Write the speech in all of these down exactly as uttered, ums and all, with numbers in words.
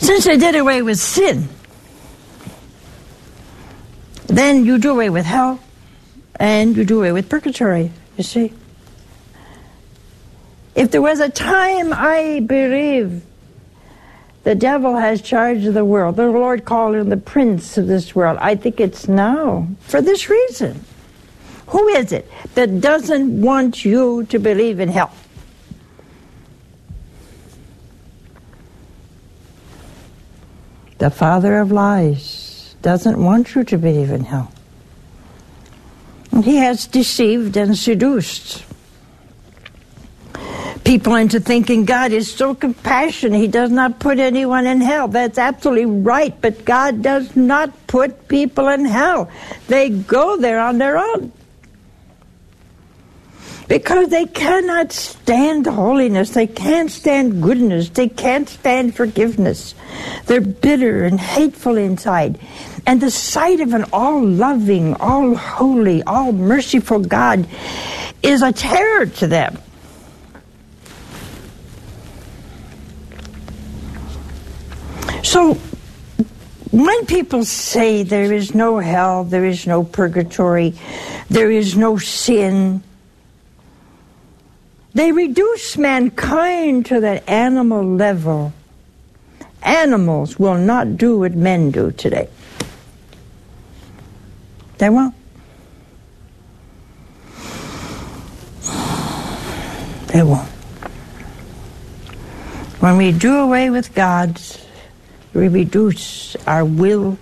Since they did away with sin, then you do away with hell, and you do away with purgatory, you see. If there was a time, I believe, the devil has charge of the world, the Lord called him the prince of this world, I think it's now, for this reason. Who is it that doesn't want you to believe in hell? The father of lies doesn't want you to believe in hell. And he has deceived and seduced people into thinking God is so compassionate, he does not put anyone in hell. That's absolutely right, but God does not put people in hell. They go there on their own. Because they cannot stand holiness, they can't stand goodness, they can't stand forgiveness. They're bitter and hateful inside. And the sight of an all-loving, all-holy, all-merciful God is a terror to them. So, when people say there is no hell, there is no purgatory, there is no sin, they reduce mankind to that animal level. Animals will not do what men do today. They won't. They won't. When we do away with God, we reduce our will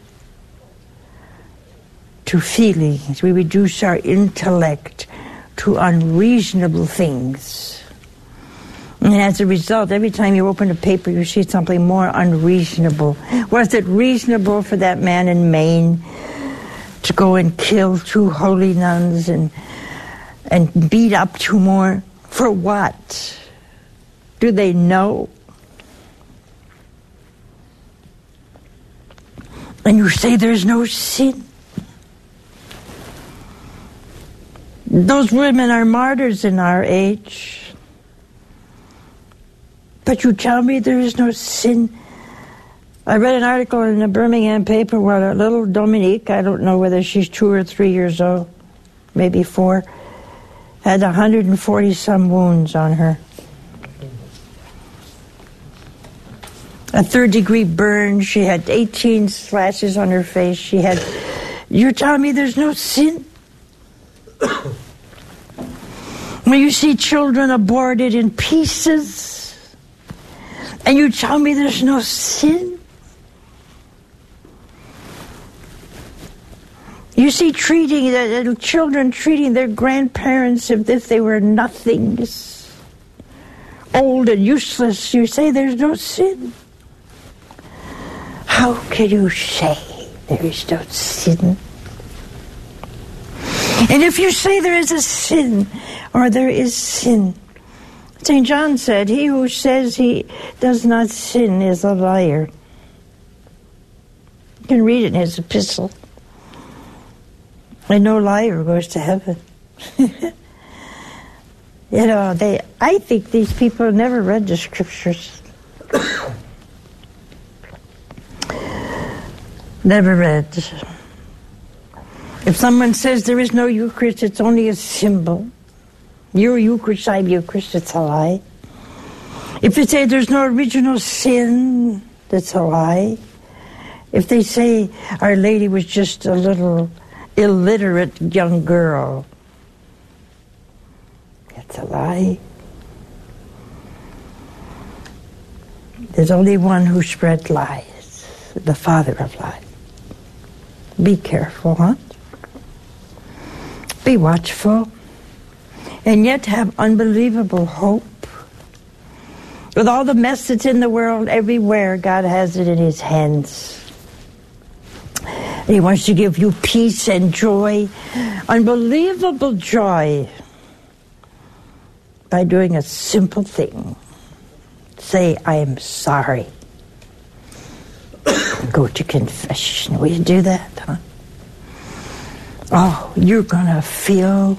to feelings. We reduce our intellect to unreasonable things. And as a result, every time you open a paper, you see something more unreasonable. Was it reasonable for that man in Maine to go and kill two holy nuns and and beat up two more? For what? Do they know? And you say there's no sin. Those women are martyrs in our age. But you tell me there is no sin. I read an article in the Birmingham paper where a little Dominique, I don't know whether she's two or three years old, maybe four, had one hundred forty some wounds on her. A third degree burn. She had eighteen slashes on her face. She had, you're telling me there's no sin? When you see children aborted in pieces, and you tell me there's no sin? You see treating uh, children treating their grandparents as if they were nothings, old and useless. You say there's no sin. How can you say there is no sin? And if you say there is a sin, or there is sin, Saint John said, he who says he does not sin is a liar. You can read it in his epistle. And no liar goes to heaven. You know, they. I think these people never read the scriptures. Never read. If someone says there is no Eucharist, it's only a symbol. You're Eucharist, I'm Eucharist, it's a lie. If they say there's no original sin, that's a lie. If they say Our Lady was just a little illiterate young girl, that's a lie. There's only one who spread lies, the father of lies. Be careful, huh? Be watchful. And yet have unbelievable hope. With all the mess that's in the world, everywhere, God has it in his hands. And he wants to give you peace and joy, unbelievable joy, by doing a simple thing. Say, I am sorry. Go to confession. Will you do that, huh? Oh, you're going to feel...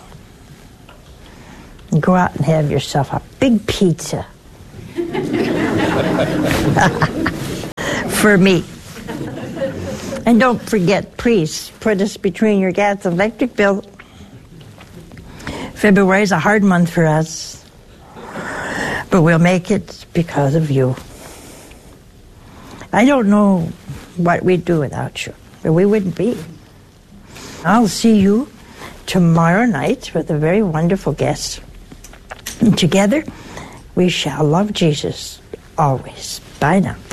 Go out and have yourself a big pizza. for me. And don't forget, please, put us between your gas and electric bill. February is a hard month for us, but we'll make it because of you. I don't know what we'd do without you, or we wouldn't be. I'll see you tomorrow night with a very wonderful guest. And together, we shall love Jesus always. Bye now.